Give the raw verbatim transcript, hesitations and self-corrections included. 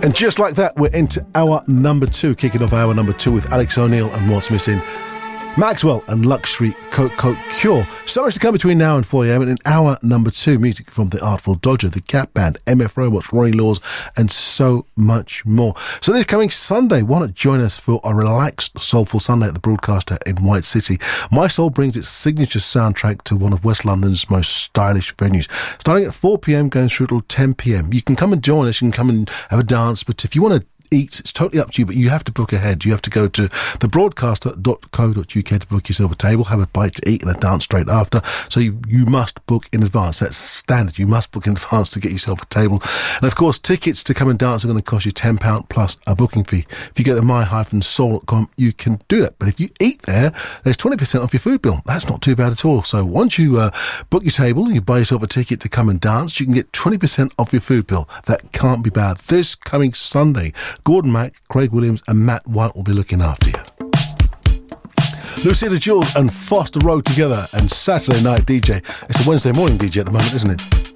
And just like that, we're into hour number two, kicking off hour number two with Alex O'Neill and What's Missing, Maxwell and Luxury Coco Cure. So much to come between now and four a.m. And in hour number two, music from The Artful Dodger, The Cat Band, M F Robots, Ronnie Laws, and so much more. So this coming Sunday, why not join us for a relaxed, soulful Sunday at the Broadcaster in White City? My Soul brings its signature soundtrack to one of West London's most stylish venues. Starting at four p.m, going through till ten p.m. You can come and join us, you can come and have a dance, but if you want to eat, it's totally up to you, but you have to book ahead. You have to go to the broadcaster dot co dot uk to book yourself a table, have a bite to eat and a dance straight after. So you, you must book in advance. That's standard. You must book in advance to get yourself a table. And of course, tickets to come and dance are going to cost you ten pounds plus a booking fee. If you go to my soul dot com, you can do that. But if you eat there, there's twenty percent off your food bill. That's not too bad at all. So once you uh, book your table and you buy yourself a ticket to come and dance, you can get twenty percent off your food bill. That can't be bad. This coming Sunday, Gordon Mack, Craig Williams and Matt White will be looking after you. Lucida Jules and Foster Road together and Saturday Night D J. It's a Wednesday morning D J at the moment, isn't it?